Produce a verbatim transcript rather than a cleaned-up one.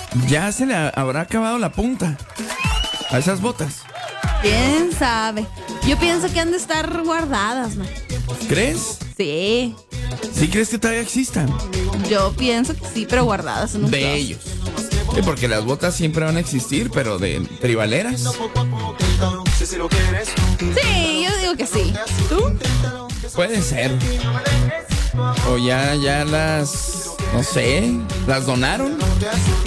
Ya se le habrá acabado la punta a esas botas. ¿Quién sabe? Yo pienso que han de estar guardadas, man. ¿Crees? Sí. ¿Sí crees que todavía existan? Yo pienso que sí, pero guardadas en un De closet. ellos. Sí, porque las botas siempre van a existir, pero de tribaleras. Sí, yo digo que sí. ¿Tú? Puede ser. O ya, ya las, no sé, las donaron.